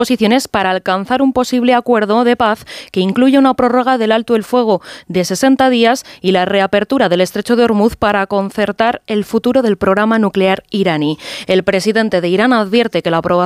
posiciones para alcanzar un posible acuerdo de paz que incluya una prórroga del alto el fuego de 60 días y la reapertura del estrecho de Hormuz para concertar el futuro del programa nuclear iraní. El presidente de Irán advierte que la aprobación